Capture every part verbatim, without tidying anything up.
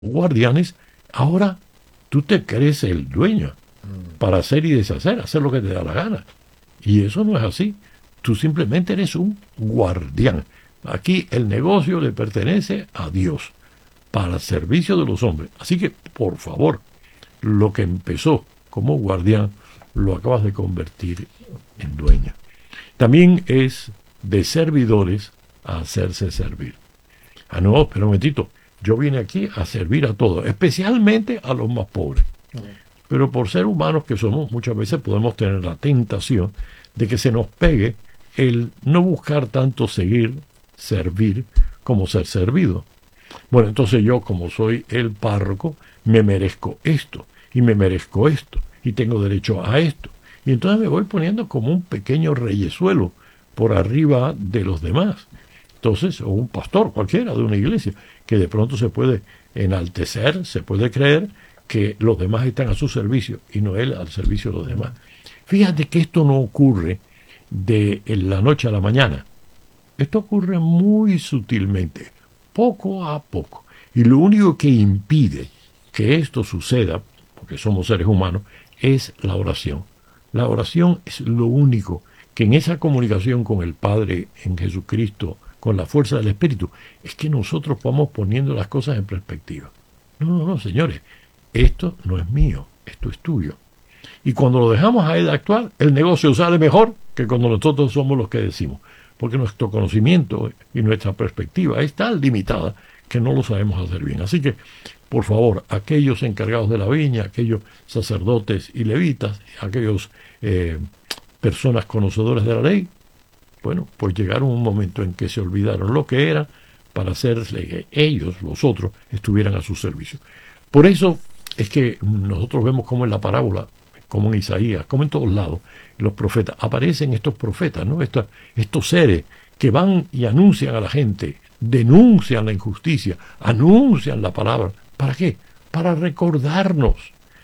guardianes, ahora tú te crees el dueño para hacer y deshacer, hacer lo que te da la gana. Y eso no es así. Tú simplemente eres un guardián. Aquí el negocio le pertenece a Dios, para el servicio de los hombres. Así que, por favor, lo que empezó como guardián, lo acabas de convertir en dueño. También es de servidores a hacerse servir. Ah, no, espera un momentito. Yo vine aquí a servir a todos, especialmente a los más pobres. Pero por ser humanos que somos, muchas veces podemos tener la tentación de que se nos pegue el no buscar tanto seguir, servir, como ser servido. Bueno, entonces yo, como soy el párroco, me merezco esto, y me merezco esto, y tengo derecho a esto. Y entonces me voy poniendo como un pequeño reyesuelo por arriba de los demás. Entonces, o un pastor cualquiera de una iglesia, que de pronto se puede enaltecer, se puede creer que los demás están a su servicio y no él al servicio de los demás. Fíjate que esto no ocurre de la noche a la mañana. Esto ocurre muy sutilmente, poco a poco. Y lo único que impide que esto suceda, porque somos seres humanos, es la oración. La oración es lo único que en esa comunicación con el Padre, en Jesucristo, con la fuerza del Espíritu, es que nosotros vamos poniendo las cosas en perspectiva. No, no, no, señores, esto no es mío, esto es tuyo. Y cuando lo dejamos a él actuar, el negocio sale mejor que cuando nosotros somos los que decimos. Porque nuestro conocimiento y nuestra perspectiva es tan limitada que no lo sabemos hacer bien. Así que, por favor, aquellos encargados de la viña, aquellos sacerdotes y levitas, aquellos eh, personas conocedoras de la ley, bueno, pues llegaron un momento en que se olvidaron lo que era para hacerle que ellos, los otros, estuvieran a su servicio. Por eso es que nosotros vemos como en la parábola, como en Isaías, como en todos lados, los profetas, aparecen estos profetas, ¿no? Estos, estos seres que van y anuncian a la gente, denuncian la injusticia, anuncian la palabra. ¿Para qué? Para recordarnos.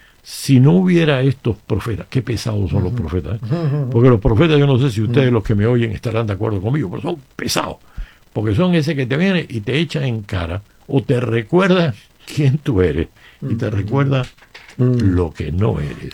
Si no hubiera estos profetas, qué pesados son los profetas, ¿eh? Porque los profetas, yo no sé si ustedes, los que me oyen, estarán de acuerdo conmigo, pero son pesados. Porque son ese que te viene y te echa en cara, o te recuerda quién tú eres, y te recuerda lo que no eres.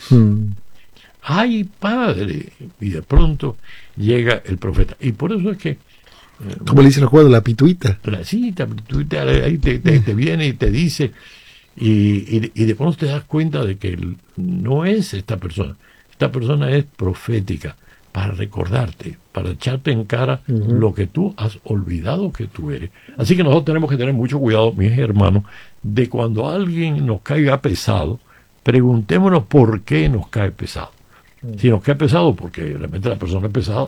¡Ay, padre! Y de pronto llega el profeta. Y por eso es que... ¿Cómo le dicen el juego? La pituita. La cita, pituita, ahí te, te, te viene y te dice... Y, y, y de pronto te das cuenta de que no es esta persona. Esta persona es profética para recordarte, para echarte en cara uh-huh. lo que tú has olvidado que tú eres. Así que nosotros tenemos que tener mucho cuidado, mis hermanos, de cuando alguien nos caiga pesado, preguntémonos por qué nos cae pesado. Uh-huh. Si nos cae pesado porque realmente la persona es pesada,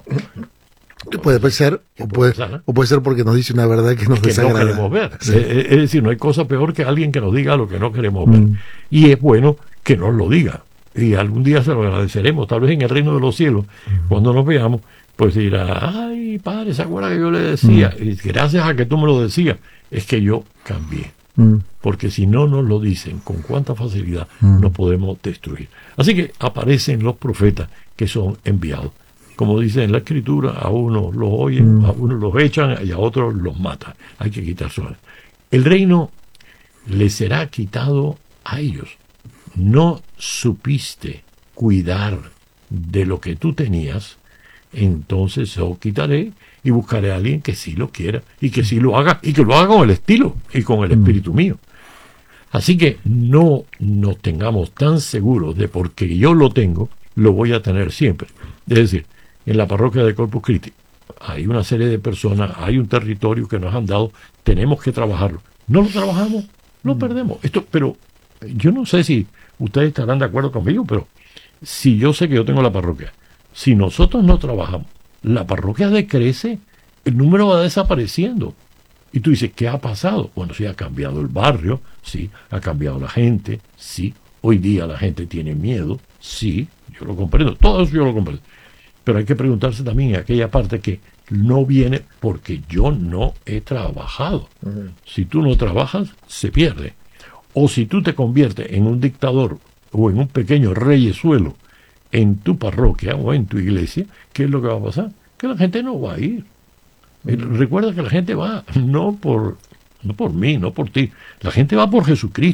puede ser, o puede, pasar, ¿eh? o puede ser porque nos dice una verdad que nos que desagrada. no queremos ver. Sí. Es, es decir, no hay cosa peor que alguien que nos diga lo que no queremos ver. Mm. Y es bueno que nos lo diga. Y algún día se lo agradeceremos, tal vez en el reino de los cielos, mm. cuando nos veamos, pues dirá, ay, padre, ¿se acuerda que yo le decía? Mm. Y gracias a que tú me lo decías, es que yo cambié. Mm. Porque si no nos lo dicen con cuánta facilidad, mm. nos podemos destruir. Así que aparecen los profetas que son enviados. Como dice en la Escritura, a unos los oyen, mm. a unos los echan y a otros los matan. Hay que quitarse. El reino les será quitado a ellos. No supiste cuidar de lo que tú tenías, entonces yo quitaré y buscaré a alguien que sí lo quiera y que sí lo haga y que lo haga con el estilo y con el espíritu mm. mío. Así que no nos tengamos tan seguros de porque yo lo tengo, lo voy a tener siempre. Es decir, en la parroquia de Corpus Christi hay una serie de personas, hay un territorio que nos han dado, tenemos que trabajarlo. No lo trabajamos, lo perdemos. Esto, pero yo no sé si ustedes estarán de acuerdo conmigo, pero si yo sé que yo tengo la parroquia, si nosotros no trabajamos, la parroquia decrece, el número va desapareciendo. Y tú dices, ¿qué ha pasado? Bueno, sí, ha cambiado el barrio, sí, ha cambiado la gente, sí, hoy día la gente tiene miedo, sí, yo lo comprendo, todo eso yo lo comprendo. Pero hay que preguntarse también en aquella parte que no viene porque yo no he trabajado. Uh-huh. Si tú no trabajas, se pierde. O si tú te conviertes en un dictador o en un pequeño reyesuelo en tu parroquia o en tu iglesia, ¿qué es lo que va a pasar? Que la gente no va a ir. Uh-huh. Recuerda que la gente va no por no por mí, no por ti. La gente va por Jesucristo.